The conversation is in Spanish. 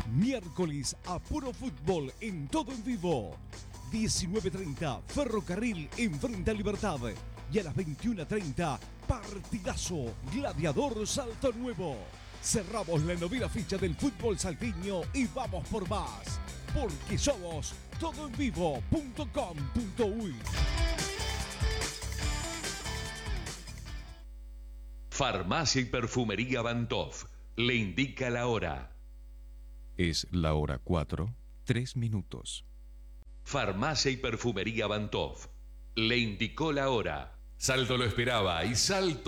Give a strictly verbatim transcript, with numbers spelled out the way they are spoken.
Miércoles a puro fútbol en todo en vivo. diecinueve treinta, Ferrocarril enfrenta a Libertad. Y a las veintiuna treinta, partidazo, Gladiador Salto Nuevo. Cerramos la novena ficha del fútbol salteño y vamos por más. Porque somos todoenvivo punto com punto uy. Farmacia y Perfumería Bantov le indica la hora. Es la hora cuatro, tres minutos. Farmacia y Perfumería Bantov le indicó la hora. Salto lo esperaba y Salto